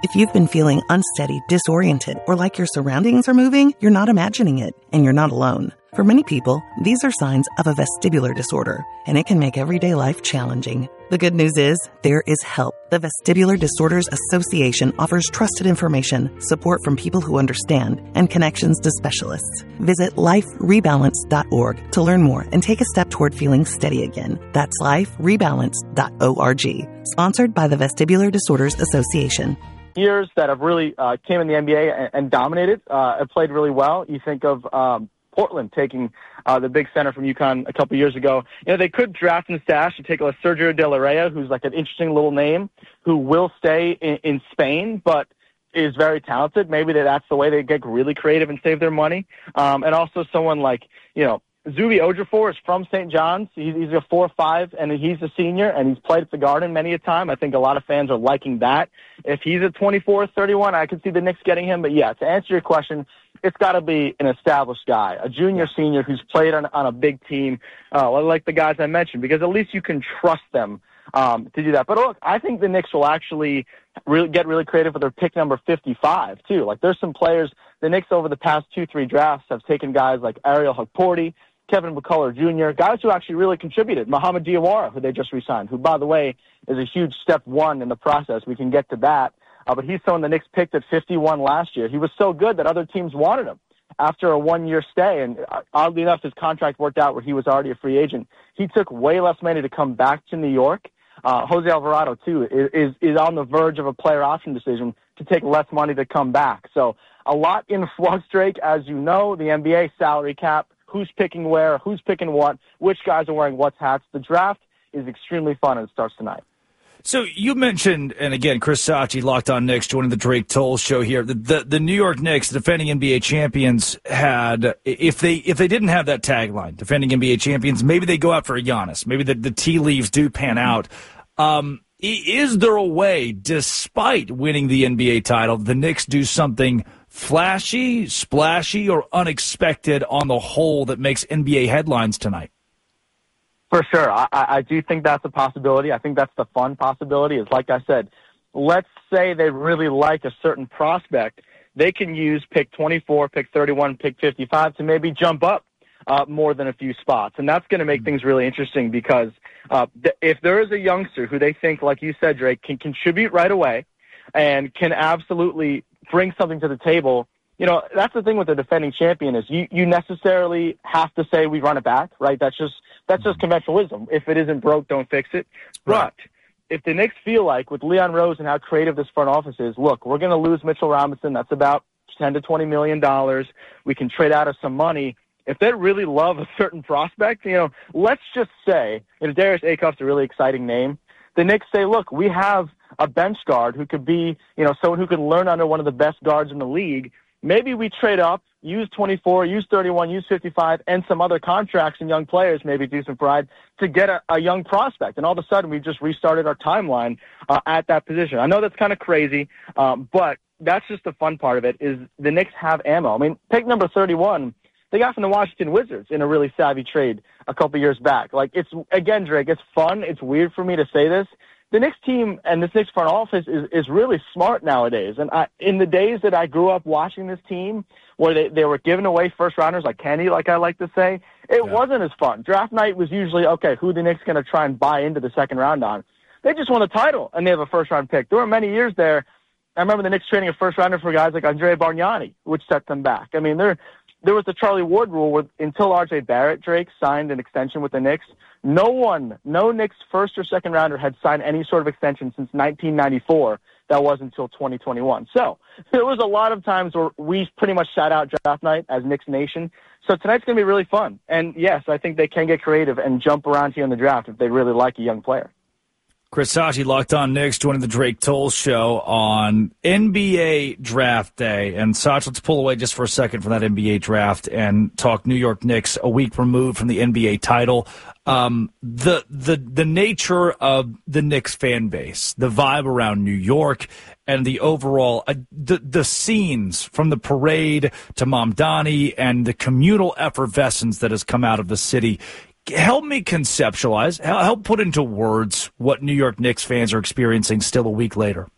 If you've been feeling unsteady, disoriented, or like your surroundings are moving, you're not imagining it, and you're not alone. For many people, these are signs of a vestibular disorder, and it can make everyday life challenging. The good news is, there is help. The Vestibular Disorders Association offers trusted information, support from people who understand, and connections to specialists. Visit liferebalance.org to learn more and take a step toward feeling steady again. That's liferebalance.org. Sponsored by the Vestibular Disorders Association. Years that have really came in the NBA and dominated, have played really well. You think of Portland taking the big center from UConn a couple years ago. You know, they could draft and stash and take a Sergio De La Rey, who's like an interesting little name, who will stay in Spain, but is very talented. Maybe that's the way they get really creative and save their money. And also someone like, you know, Zubi Ejiofor is from St. John's. He's a 4-5, and he's a senior, and he's played at the Garden many a time. I think a lot of fans are liking that. If he's a 24-31, I could see the Knicks getting him. But, yeah, to answer your question, it's got to be an established guy, a junior, senior who's played on a big team, like the guys I mentioned, because at least you can trust them to do that. But, look, I think the Knicks will actually get really creative with their pick number 55, too. Like, there's some players, the Knicks over the past 2-3 drafts have taken guys like Ariel Hukporti, Kevin McCullough Jr., guys who actually really contributed. Mohamed Diawara, who they just re-signed, who, by the way, is a huge step one in the process. We can get to that. But he's someone the Knicks picked at 51 last year. He was so good that other teams wanted him after a one-year stay. And oddly enough, his contract worked out where he was already a free agent. He took way less money to come back to New York. Jose Alvarado, too, is on the verge of a player option decision to take less money to come back. So a lot in flux, Drake. As you know, the NBA salary cap, who's picking where, who's picking what, which guys are wearing what hats. The draft is extremely fun, and it starts tonight. So you mentioned, and again, Chris Sachi, Locked On Knicks, joining the Drake Toll Show here. The New York Knicks, the defending NBA champions, had, if they didn't have that tagline, defending NBA champions, maybe they go out for a Giannis. Maybe the tea leaves do pan out. Is there a way, despite winning the NBA title, the Knicks do something flashy, splashy, or unexpected on the whole that makes NBA headlines tonight? For sure. I do think that's a possibility. I think that's the fun possibility is, like I said, let's say they really like a certain prospect. They can use pick 24, pick 31, pick 55 to maybe jump up more than a few spots. And that's going to make things really interesting because if there is a youngster who they think, like you said, Drake, can contribute right away and can absolutely bring something to the table, you know, that's the thing with the defending champion is you necessarily have to say we run it back, right? That's just conventional wisdom. If it isn't broke, don't fix it. Right. But if the Knicks feel like with Leon Rose and how creative this front office is, look, we're going to lose Mitchell Robinson. That's about $10 to $20 million. We can trade out of some money. If they really love a certain prospect, you know, let's just say, you know, Darius Acuff's a really exciting name. The Knicks say, look, we have a bench guard who could be, you know, someone who could learn under one of the best guards in the league. Maybe we trade up, use 24, use 31, use 55, and some other contracts and young players, maybe do some pride, to get a young prospect. And all of a sudden, we've just restarted our timeline at that position. I know that's kind of crazy, but that's just the fun part of it, is the Knicks have ammo. I mean, pick number 31, they got from the Washington Wizards in a really savvy trade a couple years back. Like, it's, again, Drake, it's fun. It's weird for me to say this. The Knicks team and this Knicks front office is really smart nowadays. And in the days that I grew up watching this team, where they were giving away first-rounders like Kenny, like I like to say, it wasn't as fun. Draft night was usually, okay, who the Knicks going to try and buy into the second round on? They just won a title, and they have a first-round pick. There were many years there. I remember the Knicks trading a first-rounder for guys like Andre Bargnani, which set them back. I mean, there was the Charlie Ward rule where until R.J. Barrett, Drake, signed an extension with the Knicks, no Knicks first or second rounder had signed any sort of extension since 1994. That was until 2021. So there was a lot of times where we pretty much sat out draft night as Knicks Nation. So tonight's going to be really fun. And, yes, I think they can get creative and jump around here in the draft if they really like a young player. Chris Sachi, Locked On Knicks, joining the Drake Toll Show on NBA Draft Day. And Sach, let's pull away just for a second from that NBA draft and talk New York Knicks a week removed from the NBA title. The nature of the Knicks fan base, the vibe around New York, and the overall the scenes from the parade to Mamdani and the communal effervescence that has come out of the city. Help me conceptualize, help put into words what New York Knicks fans are experiencing still a week later.